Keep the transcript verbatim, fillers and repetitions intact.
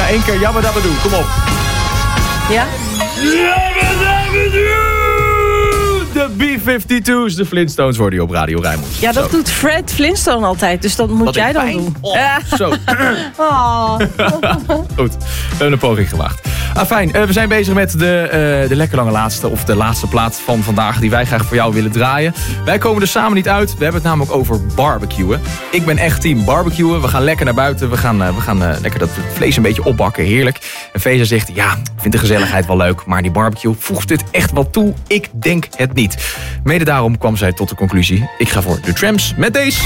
één keer Jabba Dabba Doo. Kom op. Ja? Jabba Dabba Doo! De B vijfentwintig's, de Flintstones worden hier op Radio Rijnmond. Ja, dat Zo. doet Fred Flintstone altijd, dus dat moet Wat jij een dan pijn. doen. Oh, Ja. Zo. Oh. Goed, we hebben een poging gewaagd. Ah, fijn, uh, we zijn bezig met de, uh, de lekker lange laatste, of de laatste plaat van vandaag, die wij graag voor jou willen draaien. Wij komen er samen niet uit, we hebben het namelijk over barbecuen. Ik ben echt team barbecuen, we gaan lekker naar buiten, we gaan, uh, we gaan uh, lekker dat vlees een beetje opbakken, heerlijk. En Feza zegt, ja, ik vind de gezelligheid wel leuk, maar die barbecue, voegt dit echt wel toe? Ik denk het niet. Mede daarom kwam zij tot de conclusie, ik ga voor de Tramps met deze.